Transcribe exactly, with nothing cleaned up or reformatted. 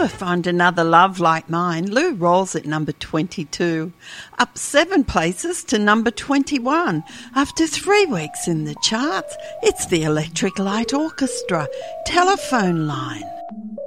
never find another love like mine. Lou Rawls at number twenty-two, up seven places to number twenty-one. After three weeks in the charts, it's the Electric Light Orchestra, Telephone Line.